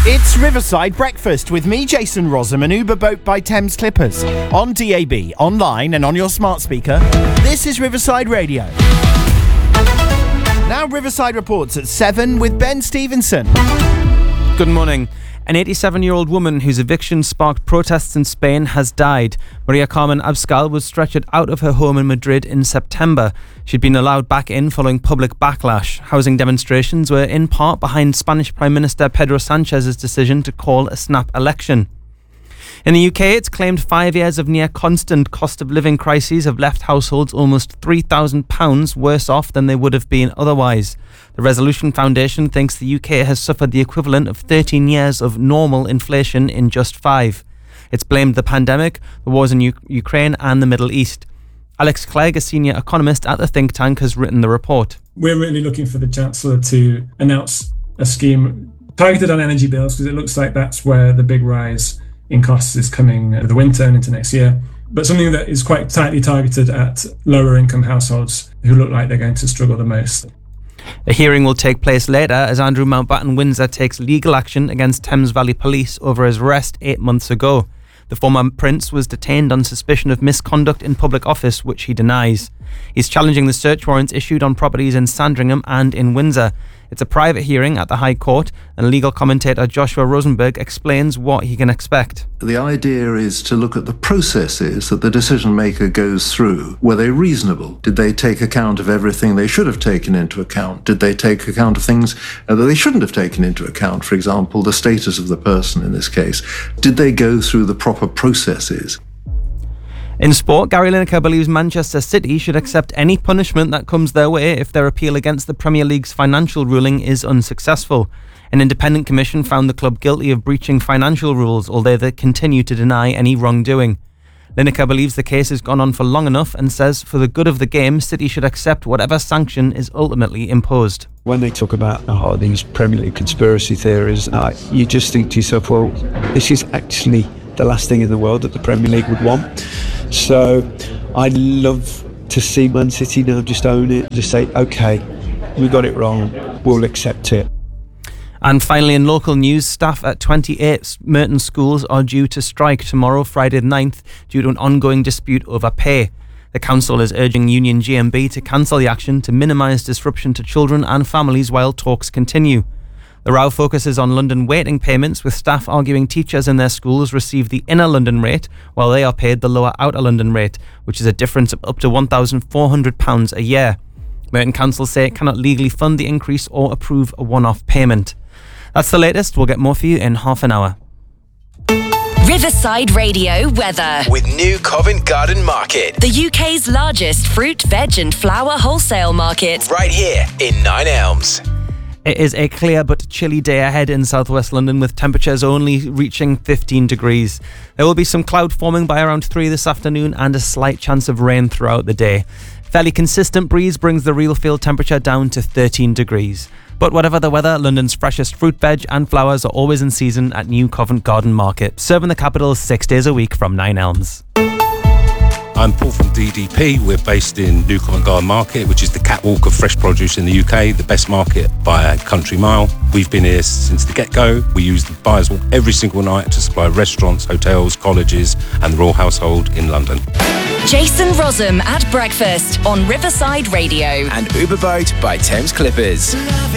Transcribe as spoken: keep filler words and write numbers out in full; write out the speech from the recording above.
It's Riverside Breakfast with me, Jason Rossum, an Uber boat by Thames Clippers. On D A B, online and on your smart speaker, this is Riverside Radio. Now Riverside Reports at seven with Ben Stevenson. Good morning. An eighty-seven-year-old woman whose eviction sparked protests in Spain has died. Maria Carmen Abascal was stretchered out of her home in Madrid in September. She'd been allowed back in following public backlash. Housing demonstrations were in part behind Spanish Prime Minister Pedro Sanchez's decision to call a snap election. In the U K, it's claimed five years of near-constant cost of living crises have left households almost three thousand pounds worse off than they would have been otherwise. The Resolution Foundation thinks the U K has suffered the equivalent of thirteen years of normal inflation in just five. It's blamed the pandemic, the wars in U- Ukraine and the Middle East. Alex Clegg, a senior economist at the think tank, has written the report. We're really looking for the Chancellor to announce a scheme targeted on energy bills, because it looks like that's where the big rise in costs is coming over the winter and into next year, but something that is quite tightly targeted at lower income households who look like they're going to struggle the most. A hearing will take place later as Andrew Mountbatten Windsor takes legal action against Thames Valley Police over his arrest eight months ago. The former Prince was detained on suspicion of misconduct in public office, which he denies. He's challenging the search warrants issued on properties in Sandringham and in Windsor. It's a private hearing at the High Court, and legal commentator Joshua Rosenberg explains what he can expect. The idea is to look at the processes that the decision maker goes through. Were they reasonable? Did they take account of everything they should have taken into account? Did they take account of things that they shouldn't have taken into account? For example, the status of the person in this case. Did they go through the proper processes? In sport, Gary Lineker believes Manchester City should accept any punishment that comes their way if their appeal against the Premier League's financial ruling is unsuccessful. An independent commission found the club guilty of breaching financial rules, although they continue to deny any wrongdoing. Lineker believes the case has gone on for long enough and says for the good of the game, City should accept whatever sanction is ultimately imposed. When they talk about oh, these Premier League conspiracy theories, uh, you just think to yourself, well, this is actually the last thing in the world that the Premier League would want. So I'd love to see Man City now just own it, just say, OK, we got it wrong, we'll accept it. And finally, in local news, staff at twenty-eight Merton schools are due to strike tomorrow, Friday the ninth, due to an ongoing dispute over pay. The council is urging Union G M B to cancel the action to minimise disruption to children and families while talks continue. The row focuses on London waiting payments, with staff arguing teachers in their schools receive the inner London rate while they are paid the lower outer London rate, which is a difference of up to one thousand four hundred pounds a year. Merton Council say it cannot legally fund the increase or approve a one-off payment. That's the latest. We'll get more for you in half an hour. Riverside Radio weather. With New Covent Garden Market. The U K's largest fruit, veg and flower wholesale market. Right here in Nine Elms. It is a clear but chilly day ahead in southwest London, with temperatures only reaching fifteen degrees. There will be some cloud forming by around three this afternoon and a slight chance of rain throughout the day. Fairly consistent breeze brings the real field temperature down to thirteen degrees. But whatever the weather, London's freshest fruit, veg and flowers are always in season at New Covent Garden Market, serving the capital six days a week from Nine Elms. I'm Paul from D D P. We're based in New Covent Garden Market, which is the catwalk of fresh produce in the U K, the best market by a country mile. We've been here since the get-go. We use the buyers' walk every single night to supply restaurants, hotels, colleges and the royal household in London. Jason Rossum at breakfast on Riverside Radio. And Uber Boat by Thames Clippers.